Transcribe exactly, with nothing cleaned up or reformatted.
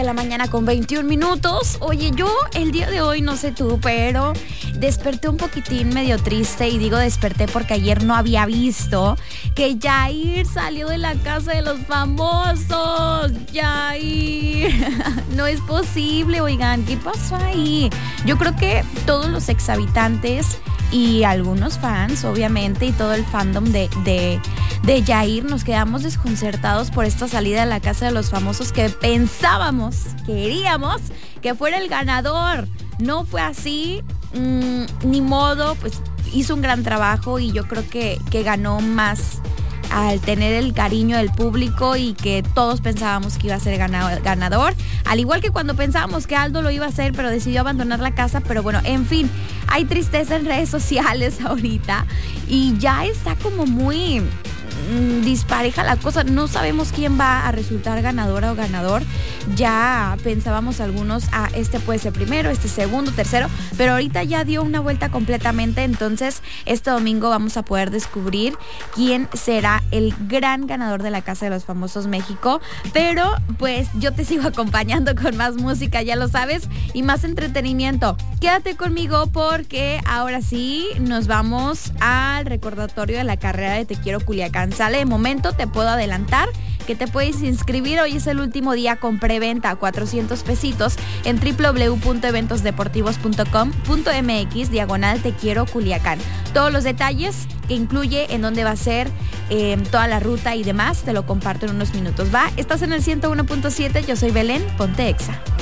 De la mañana con veintiún minutos. Oye, yo el día de hoy, no sé tú, pero desperté un poquitín medio triste, y digo desperté porque ayer no había visto que Yair salió de la casa de los famosos. Yair, no es posible, oigan, ¿qué pasó ahí? Yo creo que todos los exhabitantes y algunos fans, obviamente, y todo el fandom de, de, de Yair nos quedamos desconcertados por esta salida de la casa de los famosos que pensábamos, queríamos que fuera el ganador. No fue así, mmm, ni modo, pues hizo un gran trabajo y yo creo que, que ganó más al tener el cariño del público y que todos pensábamos que iba a ser ganador, al igual que cuando pensábamos que Aldo lo iba a hacer, pero decidió abandonar la casa. Pero bueno, en fin, hay tristeza en redes sociales ahorita y ya está como muy mmm, dispareja la cosa. No sabemos quién va a resultar ganadora o ganador. Ya pensábamos algunos, ah, este puede ser primero, este segundo, tercero, pero ahorita ya dio una vuelta completamente. Entonces este domingo vamos a poder descubrir quién será el gran ganador de la Casa de los Famosos México. Pero pues yo te sigo acompañando con más música, ya lo sabes, y más entretenimiento. Quédate conmigo porque ahora sí nos vamos al recordatorio de la carrera de Te Quiero Culiacán. Sale de momento, te puedo adelantar que te puedes inscribir. Hoy es el último día con preventa, cuatrocientos pesitos en doble u doble u doble u punto eventos deportivos punto com punto m x diagonal Te Quiero Culiacán. Todos los detalles que incluye, en dónde va a ser, eh, toda la ruta y demás, te lo comparto en unos minutos. Va, estás en el ciento uno punto siete, yo soy Belén, ponte Exa.